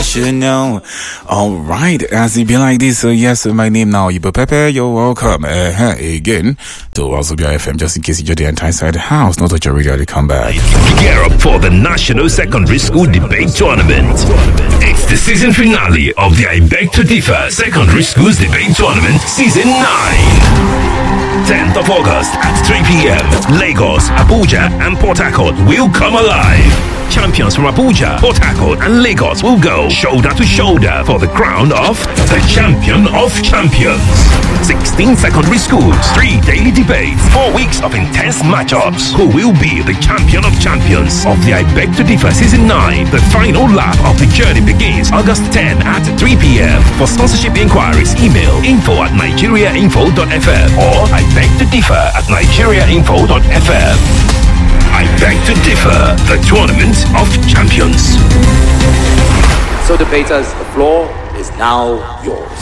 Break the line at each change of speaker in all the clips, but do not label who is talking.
should know. All right, as it be like this, so yes, my name now, Ibo Pepe, you're welcome again to Wazobia FM, just in case you're the entire side of the house, not that you're ready to come back.
Gear up for the National Secondary School Debate Tournament. It's the season finale of the I Beg to Differ Secondary Schools Debate Tournament Season 9. 10th of August at 3 p.m. Lagos, Abuja, and Port Harcourt will come alive. Champions from Abuja, Port Harcourt, and Lagos will go shoulder to shoulder for the crown of the Champion of Champions. 16 secondary schools, 3 daily debates, 4 weeks of intense matchups. Who will be the Champion of Champions of the I Beg to Differ Season 9? The final lap of the journey begins August 10 at 3 p.m. For sponsorship inquiries, email info@nigeriainfo.fm or I Beg to Differ at nigeriainfo.fm. I Beg to Differ, the Tournament of Champions.
So debaters, the floor is now yours.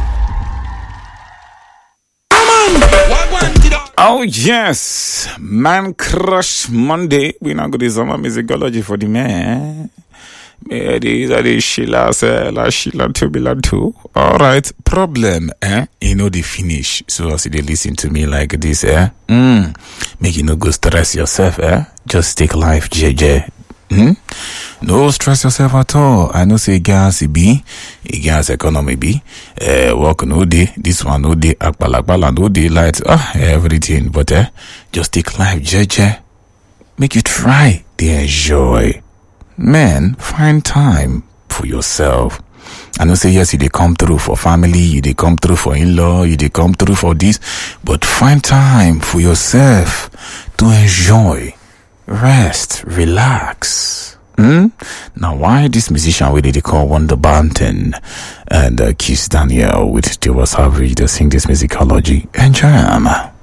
Oh yes, Man Crush Monday. We now go to summer musicology for the man. These are the Sheila, Sheila too. All right, problem, you know the finish. So as they listen to me like this, make you no go stress yourself, Just take life, JJ. No stress yourself at all. I know say gas be, gas economy be. Work no day, this one no day, akbalakbala no day, light, everything. But just take life, JJ. Make you try to enjoy. Man, find time for yourself. I know say yes, you they come through for family, you they come through for in-law, you they come through for this, but find time for yourself to enjoy, rest, relax. Now why this musician we they call Wonder Banton and Kiss Daniel with Dewa Savage to sing this musicology? Enjoy 'em.